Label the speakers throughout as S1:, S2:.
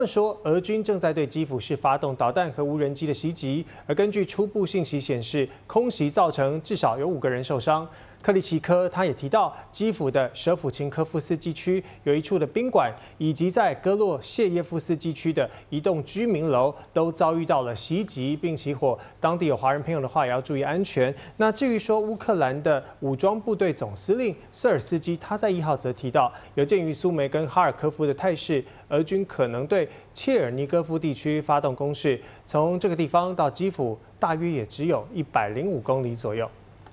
S1: 说，俄军正在对基辅市发动导弹和无人机的袭击，而根据初步信息显示，空袭造成至少有5个人受伤。克里奇科他也提到，基辅的舍甫琴科夫斯基区有一处的宾馆，以及在戈洛谢耶夫斯基区的一栋居民楼都遭遇到了袭击并起火。当地有华人朋友的话，也要注意安全。那至于说乌克兰的武装部队总司令瑟尔斯基，他在1号则提到，有鉴于苏梅跟哈尔科夫的态势，俄军可能对切尔尼戈夫地区发动攻势。从这个地方到基辅，大约也只有105公里左右。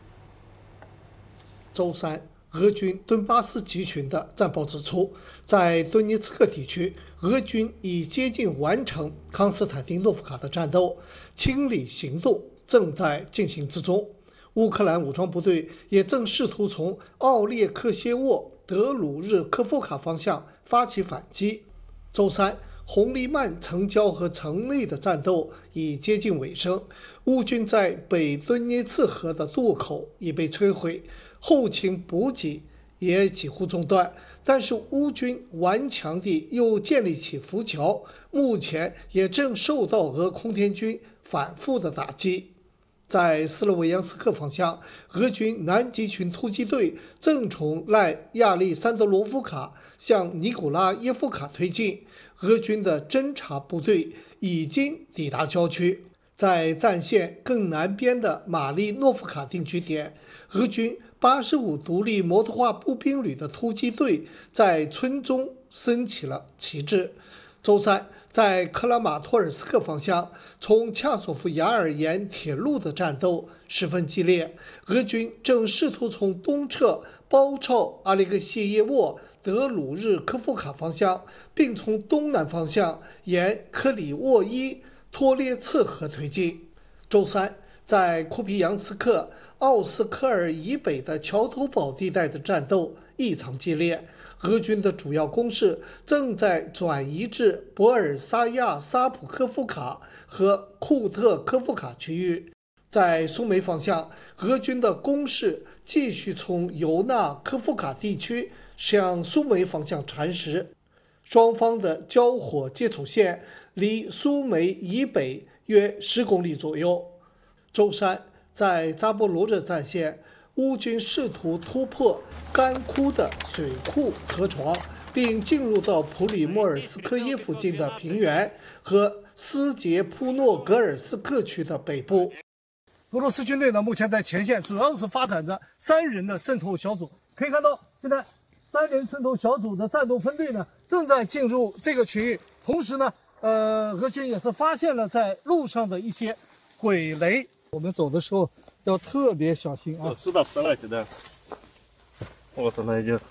S2: 周三，俄军顿巴斯集群的战报指出，在顿涅茨克地区，俄军已接近完成康斯坦丁诺夫卡的战斗，清理行动正在进行之中。乌克兰武装部队也正试图从奥列克谢沃德鲁日科夫卡方向发起反击。周三，红利曼城郊和城内的战斗已接近尾声，乌军在北顿涅茨河的渡口已被摧毁，后勤补给也几乎中断，但是乌军顽强地又建立起浮桥，目前也正受到俄空天军反复的打击。在斯洛维扬斯克方向，俄军南极群突击队正从赖亚历山德罗夫卡向尼古拉耶夫卡推进，俄军的侦察部队已经抵达郊区。在战线更南边的马利诺夫卡定居点，俄军85独立摩托化步兵旅的突击队在村中升起了旗帜。周三，在克拉马托尔斯克方向，从恰索夫雅尔沿铁路的战斗十分激烈，俄军正试图从东侧包抄阿列克谢耶沃德鲁日科夫卡方向，并从东南方向沿克里沃伊托列茨河推进。周三，在库皮扬斯克奥斯科尔以北的桥头堡地带的战斗异常激烈，俄军的主要攻势正在转移至博尔萨亚沙普科夫卡和库特科夫卡区域。在苏梅方向，俄军的攻势继续从尤纳科夫卡地区向苏梅方向蚕食，双方的交火接触线离苏梅以北约10公里左右。周三，在扎波罗热战线，乌军试图突破干枯的水库河床，并进入到普里莫尔斯科耶附近的平原和斯捷普诺格尔斯克区的北部。俄罗斯军队呢，目前在前线主要是发展着3人的渗透小组。可以看到，现在3人渗透小组的战斗分队呢，正在进入这个区域。同时呢，俄军也是发现了在路上的一些鬼雷。我们走的时候要特别小心啊！
S3: 死了，现在，我操，那就。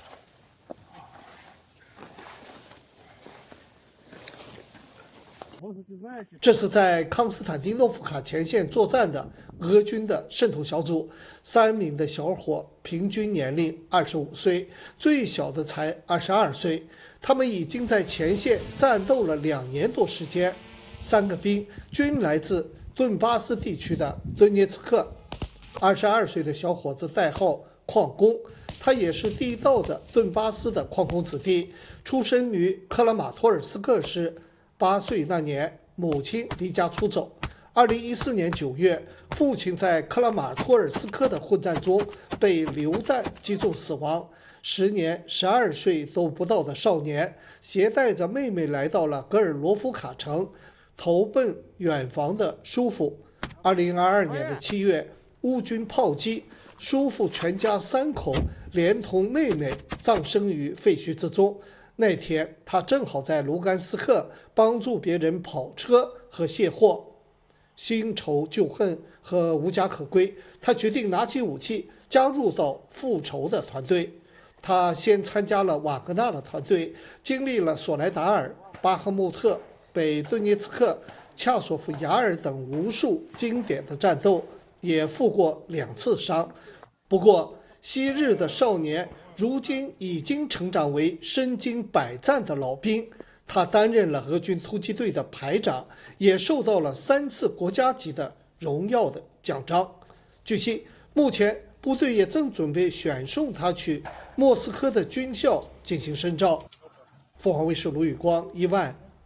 S2: 这是在康斯坦丁诺夫卡前线作战的俄军的渗透小组，3名的小伙，平均年龄25岁，最小的才22岁。他们已经在前线战斗了2年多时间。3个兵均来自顿巴斯地区的顿涅茨克。22岁的小伙子代号矿工，他也是地道的顿巴斯的矿工子弟，出生于克拉马托尔斯克市。8岁那年，母亲离家出走。2014年9月，父亲在克拉马托尔斯克的混战中被榴弹击中死亡。时年12岁都不到的少年，携带着妹妹来到了格尔罗夫卡城，投奔远房的叔父。2022年的7月，乌军炮击，叔父全家3口连同妹妹葬身于废墟之中。那天他正好在卢甘斯克帮助别人跑车和卸货，新仇旧恨和无家可归，他决定拿起武器加入到复仇的团队。他先参加了瓦格纳的团队，经历了索莱达尔、巴赫穆特、北顿涅茨克、恰索夫雅尔等无数经典的战斗，也负过2次伤。不过昔日的少年如今已经成长为身经百战的老兵，他担任了俄军突击队的排长，也受到了3次国家级的荣耀的奖章。据悉，目前部队也正准备选送他去莫斯科的军校进行深造。凤凰卫视卢宇光、伊万